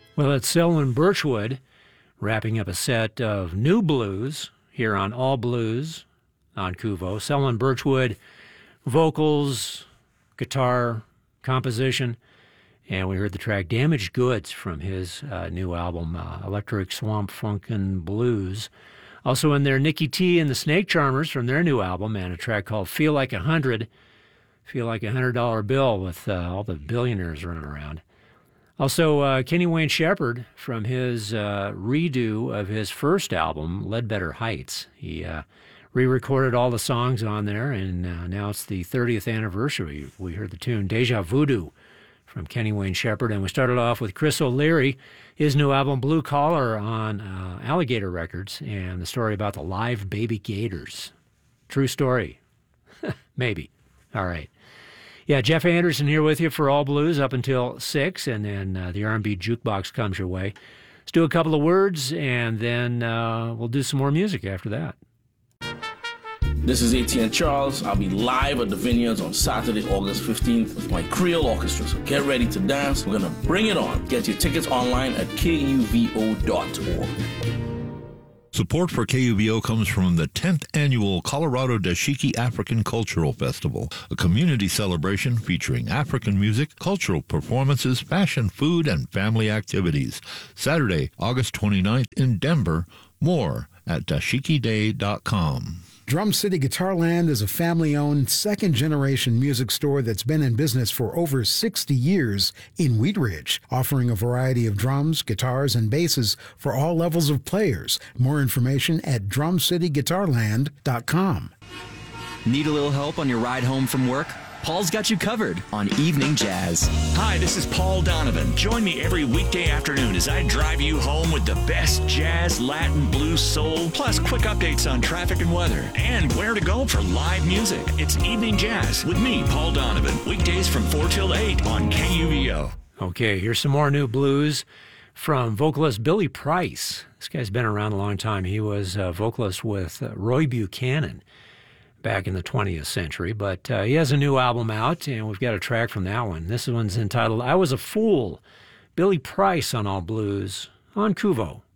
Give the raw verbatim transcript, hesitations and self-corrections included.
Well, it's Selwyn Birchwood wrapping up a set of new blues here on All Blues on Kuvo. Selwyn Birchwood, vocals, guitar, composition, and we heard the track Damaged Goods from his uh, new album, uh, Electric Swamp Funkin' Blues. Also in there, Nikki T and the Snake Charmers from their new album, and a track called Feel Like a Hundred. Feel like a hundred dollar bill with uh, all the billionaires running around. Also, uh, Kenny Wayne Shepherd from his uh, redo of his first album, Ledbetter Heights. He uh, re-recorded all the songs on there, and uh, now it's the thirtieth anniversary. We heard the tune Deja Voodoo from Kenny Wayne Shepherd, and we started off with Chris O'Leary, his new album Blue Collar on uh, Alligator Records, and the story about the live baby gators. True story. Maybe. All right. Yeah, Jeff Anderson here with you for All Blues up until six, and then uh, the R and B Jukebox comes your way. Let's do a couple of words, and then uh, we'll do some more music after that. This is A T N Charles. I'll be live at the Vineyards on Saturday, August fifteenth with my Creole Orchestra. So get ready to dance. We're going to bring it on. Get your tickets online at K U V O dot org. Support for K U V O comes from the tenth Annual Colorado Dashiki African Cultural Festival, a community celebration featuring African music, cultural performances, fashion, food, and family activities. Saturday, August twenty-ninth in Denver. More at dashiki day dot com. Drum City Guitarland is a family-owned, second-generation music store that's been in business for over sixty years in Wheat Ridge, offering a variety of drums, guitars, and basses for all levels of players. More information at drum city guitarland dot com. Need a little help on your ride home from work? Paul's got you covered on Evening Jazz. Hi, this is Paul Donovan. Join me every weekday afternoon as I drive you home with the best jazz, Latin, blues, soul, plus quick updates on traffic and weather, and where to go for live music. It's Evening Jazz with me, Paul Donovan, weekdays from four till eight on K U V O. Okay, here's some more new blues from vocalist Billy Price. This guy's been around a long time. He was a vocalist with uh, Roy Buchanan back in the twentieth century, but uh, he has a new album out, and we've got a track from that one. This one's entitled I Was a Fool. Billy Price on All Blues on Kuvo.